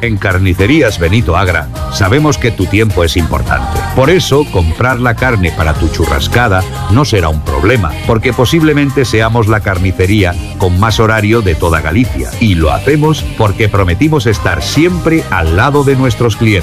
En Carnicerías Benito Agra sabemos que tu tiempo es importante. Por eso, comprar la carne para tu churrascada no será un problema, porque posiblemente seamos la carnicería con más horario de toda Galicia. Y lo hacemos porque prometimos estar siempre al lado de nuestros clientes.